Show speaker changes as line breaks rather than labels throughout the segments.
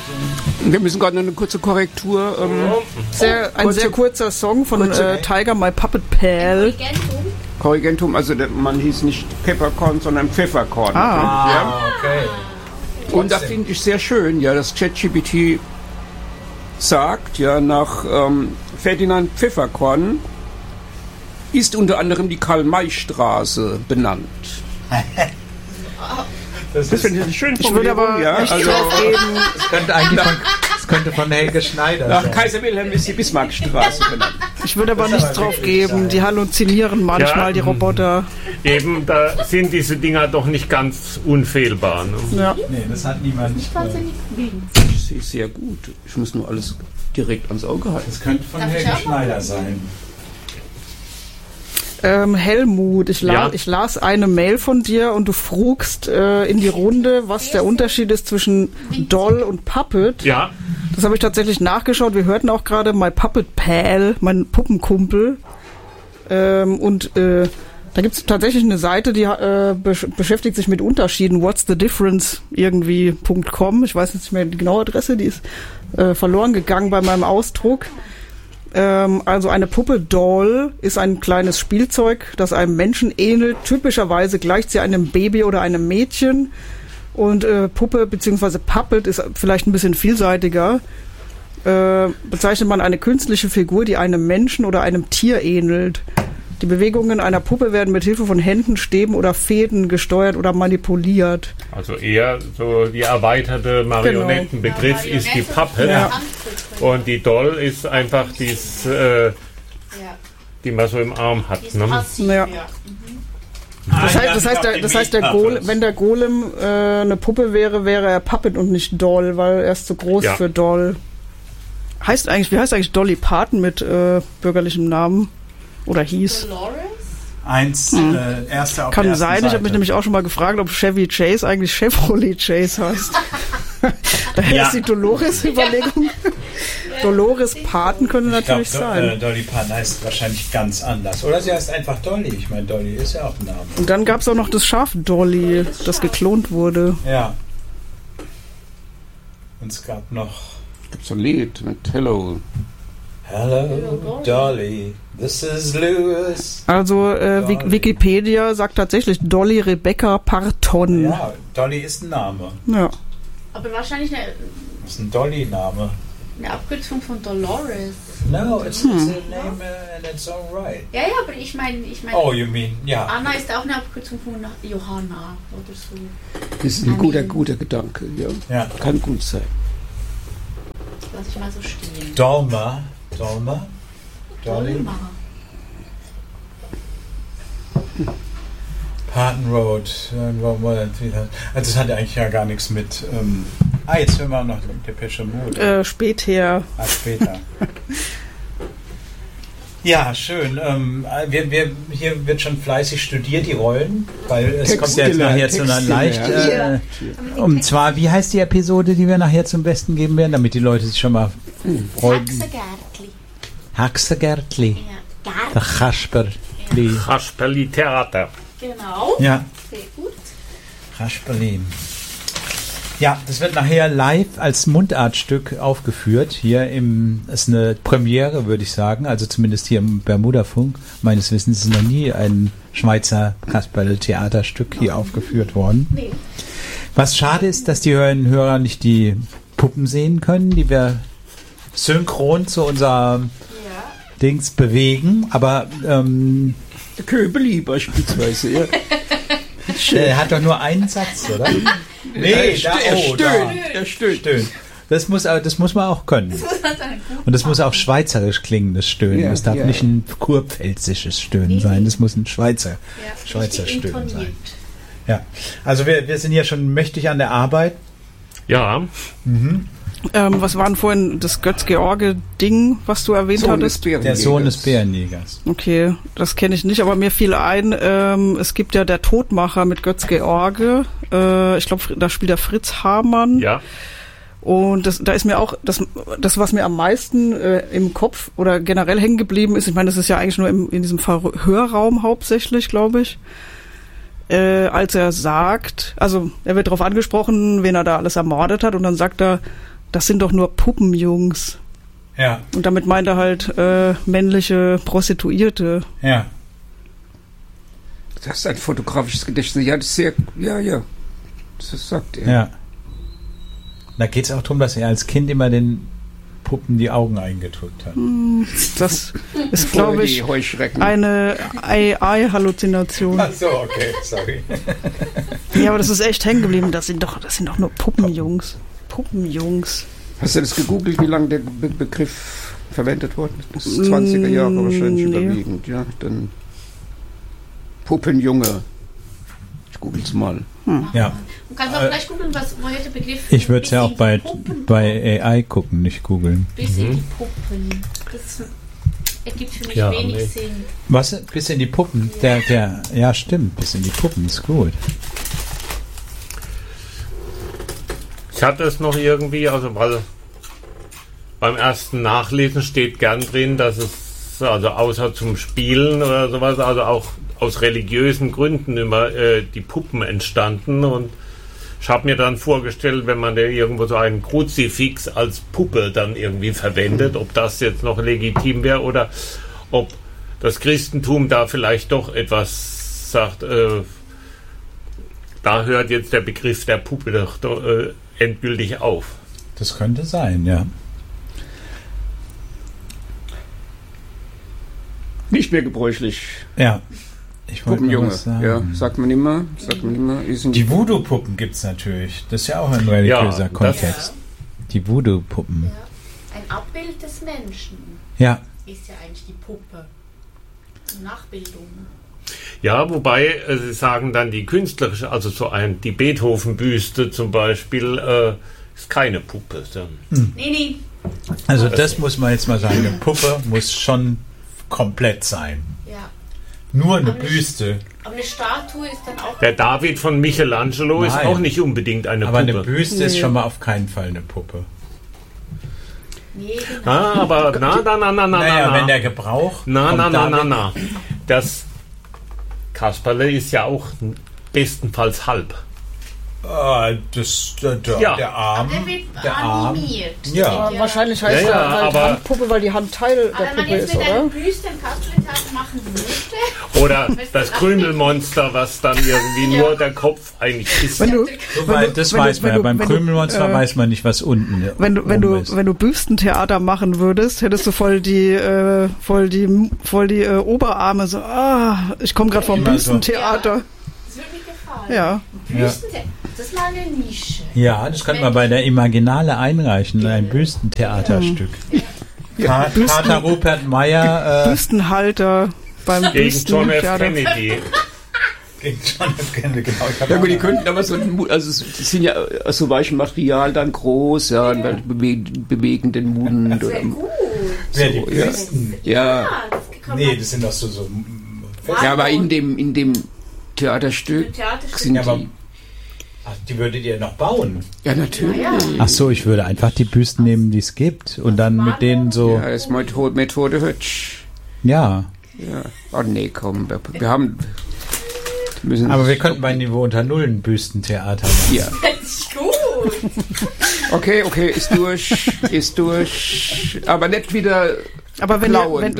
Wir müssen gerade noch eine kurze Korrektur.
Ein sehr kurzer Song von Tiger, My Puppet Pal.
Korrigentum, also der Mann hieß nicht Peppercorn, sondern Pfefferkorn.
Okay.
Und das finde ich sehr schön, ja, dass ChatGPT sagt, ja, nach Ferdinand Pfefferkorn ist unter anderem die Karl-May-Straße benannt. Das finde ich eine schöne Formulierung, ja. Also,
das könnte von Helge Schneider sein.
Nach Kaiser Wilhelm ist die Bismarckstraße benannt.
Ich würde aber nichts drauf geben. Die halluzinieren manchmal, die Roboter.
Eben, da sind diese Dinger doch nicht ganz unfehlbar. Ne?
Ja.
Nee, das hat niemand.
Ich sehe es sehr gut. Ich muss nur alles direkt ans Auge halten.
Das könnte von Helge Schneider sein.
Helmut, ich las eine Mail von dir und du frugst in die Runde, was der Unterschied ist zwischen Doll und Puppet.
Ja.
Das habe ich tatsächlich nachgeschaut. Wir hörten auch gerade My Puppet Pal, mein Puppenkumpel. Da gibt es tatsächlich eine Seite, die beschäftigt sich mit Unterschieden. What's the difference irgendwie.com. Ich weiß jetzt nicht mehr die genaue Adresse, die ist verloren gegangen bei meinem Ausdruck. Also eine Puppe Doll ist ein kleines Spielzeug, das einem Menschen ähnelt. Typischerweise gleicht sie einem Baby oder einem Mädchen. Und Puppe bzw. Puppet ist vielleicht ein bisschen vielseitiger. Bezeichnet man eine künstliche Figur, die einem Menschen oder einem Tier ähnelt. Die Bewegungen einer Puppe werden mit Hilfe von Händen, Stäben oder Fäden gesteuert oder manipuliert.
Also eher so die erweiterte Marionettenbegriff ist die Puppe.
Ja.
Und die Doll ist einfach dies, die man so im Arm hat. Ne?
Ja. Das heißt, wenn der Golem eine Puppe wäre, wäre er Puppet und nicht Doll, weil er ist zu groß für Doll. Wie heißt eigentlich Dolly Parton mit bürgerlichem Namen? Oder hieß?
Erste auf
Kann sein, ich habe mich nämlich auch schon mal gefragt, ob Chevy Chase eigentlich Chevrolet Chase heißt. Daher ist die Dolores-Überlegung. Dolores Parton könnte natürlich sein.
Dolly Parton heißt wahrscheinlich ganz anders. Oder sie heißt einfach Dolly. Ich meine, Dolly ist ja auch ein Name.
Und dann gab es auch noch das Schaf Dolly, das geklont wurde.
Ja. Und es gab noch...
Gibt so ein Lied mit Hello.
Hello, Dolly, this is Lewis.
Also Wikipedia sagt tatsächlich Dolly Rebecca Parton.
Ja, Dolly ist ein Name.
Ja.
Aber wahrscheinlich
Das ist ein Dolly-Name.
eine Abkürzung von Dolores.
No, it's a name and it's all right.
Ja, aber ich meine...
Oh, you mean, ja.
Anna ist auch eine Abkürzung von Johanna oder so.
Das ist ein guter Gedanke. Ja. Kann gut sein.
Lass ich mal so stehen.
Dolma. Parton Road. Also das hat eigentlich ja gar nichts mit... jetzt hören wir noch Depeche Mode.
Später.
Später. Ja, schön. Hier wird schon fleißig studiert, die Rollen, weil es kommt ja jetzt nachher zu einer und zwar, wie heißt die Episode, die wir nachher zum Besten geben werden, damit die Leute sich schon mal freuen? Haxegärtli. Ja. Der Kasperli.
Kasperli Theater.
Genau.
Ja.
Sehr gut.
Kasperli. Ja, das wird nachher live als Mundartstück aufgeführt. Hier ist eine Premiere, würde ich sagen. Also zumindest hier im Bermudafunk. Meines Wissens ist noch nie ein Schweizer Kasperle-Theaterstück hier aufgeführt worden. Nee. Was schade ist, dass die Hörer nicht die Puppen sehen können, die wir synchron zu unserem Dings bewegen. Aber
Köbeli beispielsweise, ja.
Er hat doch nur einen Satz, oder? Nee, er stöhnt. Das muss man auch können. Und das muss auch schweizerisch klingendes Stöhnen. Das darf nicht ein kurpfälzisches Stöhnen sein. Das muss ein Schweizer Stöhnen sein. Ja, also wir sind ja schon mächtig an der Arbeit.
Ja.
Was war denn vorhin das Götz-George-Ding, was du erwähnt hattest?
Der Sohn des Bärenjägers.
Okay, das kenne ich nicht, aber mir fiel ein, es gibt ja der Todmacher mit Götz-George. Ich glaube, da spielt der Fritz Hamann.
Ja.
Und da ist mir auch das, was mir am meisten im Kopf oder generell hängen geblieben ist, ich meine, das ist ja eigentlich nur in diesem Verhörraum hauptsächlich, glaube ich, als er sagt, also er wird darauf angesprochen, wen er da alles ermordet hat, und dann sagt er, das sind doch nur Puppenjungs.
Ja.
Und damit meint er halt männliche Prostituierte.
Ja.
Das ist ein fotografisches Gedächtnis. Ja, das ist sehr, ja. Das sagt er.
Ja. Da geht es auch darum, dass er als Kind immer den Puppen die Augen eingedrückt hat.
Das ist, glaube ich, eine AI-Halluzination.
Ach so, okay, sorry.
Ja, aber das ist echt hängen geblieben. Das sind doch nur Puppenjungs. Puppenjungs.
Hast du das gegoogelt, wie lange der Begriff verwendet worden ist? Das ist 20er Jahre wahrscheinlich überwiegend. Ja, dann Puppenjunge. Ich google's mal.
Ja.
Du kannst auch gleich gucken, woher der Begriff...
Ich würde es ja auch bei AI gucken, nicht googeln.
Bis in die Puppen. Das ergibt für mich wenig Sinn.
Was? Bis in die Puppen? Ja, stimmt, bis in die Puppen ist gut.
Ich hatte es noch irgendwie, also weil beim ersten Nachlesen steht gern drin, dass es, also außer zum Spielen oder sowas, also auch aus religiösen Gründen immer die Puppen entstanden, und ich habe mir dann vorgestellt, wenn man da irgendwo so einen Kruzifix als Puppe dann irgendwie verwendet, ob das jetzt noch legitim wäre oder ob das Christentum da vielleicht doch etwas sagt, da hört jetzt der Begriff der Puppe doch endgültig auf.
Das könnte sein, ja.
Nicht mehr gebräuchlich.
Ja. Ich wollte
Puppenjunge.
sagen.
Ja, sagt man immer.
Die Voodoo-Puppen gibt es natürlich. Das ist ja auch ein religiöser Kontext. Die Voodoo-Puppen.
Ja. Ein Abbild des Menschen.
Ja.
Ist ja eigentlich die Puppe. Die Nachbildung.
Ja, wobei sie sagen dann die künstlerische, also so die Beethoven-Büste zum Beispiel, ist keine Puppe.
Nee.
Also das muss man jetzt mal sagen. Eine Puppe muss schon komplett sein.
Ja.
Nur eine Büste.
Aber eine Statue ist dann auch...
Der David von Michelangelo ist auch nicht unbedingt eine Puppe.
Aber eine Büste ist schon mal auf keinen Fall eine Puppe.
Nee, genau.
Wenn der Gebrauch...
Na. Das Kasperle ist ja auch bestenfalls halb.
Der Arm.
Der animiert.
Ja.
Wahrscheinlich heißt er halt Handpuppe, weil die Hand Teil der
Aber wenn
Puppe
man jetzt
ist,
mit
oder?
einem Büste ein Kasperle machen würde...
Oder das Krümelmonster, was dann irgendwie nur der Kopf eigentlich ist.
Das weiß man ja. Beim Krümelmonster weiß man nicht, was unten ist.
Wenn du Büstentheater machen würdest, hättest du voll die Oberarme so, ich komme gerade vom Büstentheater.
Das würde mir gefallen.
Ja.
Büstentheater, das ist mal eine Nische.
Ja, das könnte man bei der Imaginale einreichen, ein Büstentheaterstück. Ja. Pater Rupert Meyer.
Büstenhalter beim
gegen John F.
Büstentheater.
Kennedy.
Gegen John F. Kennedy, genau.
Ja gut, die könnten aber so, also die sind ja aus so weichem Material dann groß, ja, und bewegen den Mund.
Sehr gut.
Wer die Büsten?
Ja.
Nee, das sind doch so
Ja, aber in dem Theaterstück sind die...
Ach, die würdet ihr noch bauen?
Ja, natürlich.
Ach so, ich würde einfach die Büsten nehmen, die es gibt und dann mit denen so...
Ja, das ist Methode hübsch.
Ja.
Ja. Oh nee, komm, wir haben...
Aber wir könnten bei Niveau unter Null ein Büstentheater machen.
Ja.
Das ist gut.
Okay, ist durch. Aber nicht wieder...
Aber wenn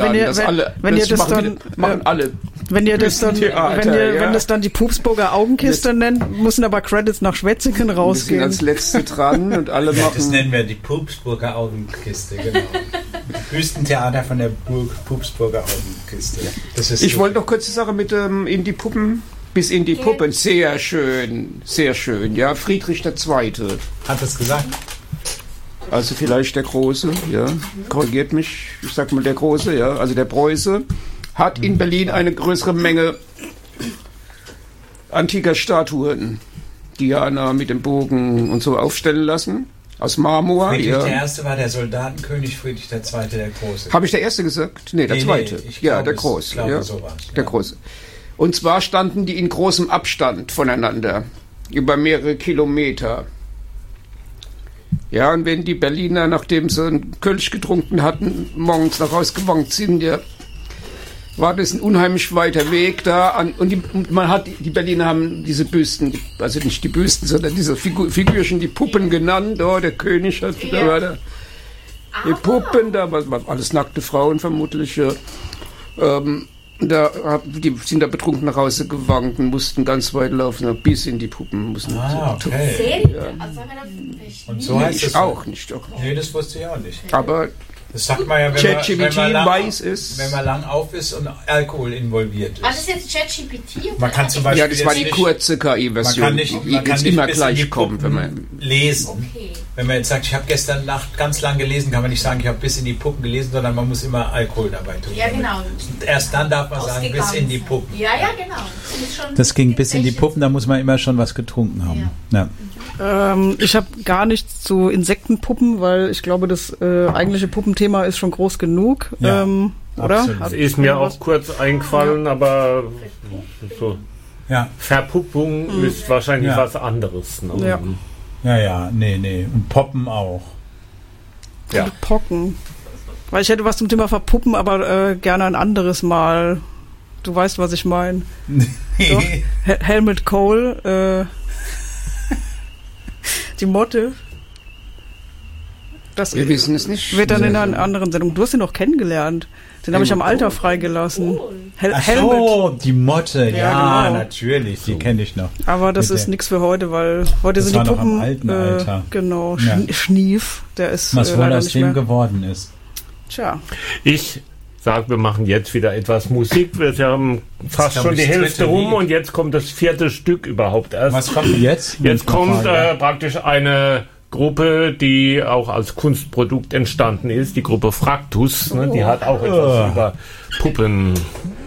das dann die Pupsburger Augenkiste nennt, müssen aber Credits nach Schwetzingen rausgehen.
Wir sind als Letzte dran und alle machen...
Das nennen wir die Pupsburger Augenkiste, genau. Büstentheater von der Pupsburger Augenkiste.
Ich wollte noch kurz die Sache mit in die Puppen... Bis in die Puppen. Sehr schön. Sehr schön. Ja, Friedrich II.
Hat das gesagt?
Also vielleicht der Große, ja. Korrigiert mich. Ich sag mal der Große, ja. Also der Preuße hat in Berlin eine größere Menge antiker Statuen, Diana mit dem Bogen und so aufstellen lassen. Aus Marmor.
Friedrich der Erste war der Soldatenkönig, Friedrich II. Der Große.
Habe ich der Erste gesagt? Nee, der Zweite. Ja, der Große.
Ich glaube,
ja.
so war's.
Der Große. Und zwar standen die in großem Abstand voneinander, über mehrere Kilometer. Ja, und wenn die Berliner, nachdem sie einen Kölsch getrunken hatten, morgens nach Hause gewonkt sind, ja, war das ein unheimlich weiter Weg da. Und man hat, die Berliner haben diese Büsten, also nicht die Büsten, sondern diese Figürchen, die Puppen genannt. Oh, der König hat, da war da die Puppen, da waren alles nackte Frauen vermutlich. Ja. Die sind da betrunken nach Hause gewankt und mussten ganz weit laufen, bis in die Puppen.
Okay.
Serie?
Ja.
Also sagen wir das
Und so heißt
ich
es
auch nicht. Doch.
Nee, das wusste ich auch nicht.
Aber
Das sagt man ja,
ChatGPT
wenn
wenn
man lang auf ist und Alkohol involviert ist.
Was ist jetzt ChatGPT?
Man kann zum Beispiel
ja, das war die
jetzt
kurze KI-Version, die jetzt immer gleich kommt, wenn man
lesen.
Okay.
Wenn man jetzt sagt, ich habe gestern Nacht ganz lang gelesen, kann man nicht sagen, ich habe bis in die Puppen gelesen, sondern man muss immer Alkohol dabei tun.
Ja, genau.
Und erst dann darf man sagen, bis in die Puppen.
Ja, genau. Das ist schon
Das ging bis in die Puppen, da muss man immer schon was getrunken haben. Ja.
Ich habe gar nichts zu Insektenpuppen, weil ich glaube, das eigentliche Puppenthema ist schon groß genug.
Ja,
oder?
absolut.
Das ist mir auch kurz eingefallen, aber so
Ja.
Verpuppung ist wahrscheinlich
Ja.
was anderes. Ne?
Ja.
Nee. Und Poppen auch.
Ja.
Und Pocken. Weil ich hätte was zum Thema Verpuppen, aber gerne ein anderes Mal. Du weißt, was ich meine. So. Helmut Kohl, die Motte. Das
wir wissen es nicht.
wird dann in einer anderen Sendung. Du hast ihn noch kennengelernt. Den habe ich am Alter freigelassen.
Ach
Helmut.
so, die Motte, ja,
genau.
natürlich, die kenne ich noch.
Aber das
Mit
ist
der-
nichts für heute, weil heute
Das
sind
war
die
noch am
Puppen.
alten Alter.
Genau,
Ja.
Schnief, der ist
Was wohl
leider
aus
nicht
dem
mehr.
geworden ist.
Tja,
Ich sage, wir machen jetzt wieder etwas Musik. Wir haben fast
glaub
schon
ich,
die
das
Hälfte
dritte
rum
Lied.
und jetzt kommt das 4. Stück überhaupt erst.
Was kommt jetzt?
Jetzt kommt praktisch eine Gruppe, die auch als Kunstprodukt entstanden ist, die Gruppe Fraktus. Ne? Die hat auch etwas über Puppen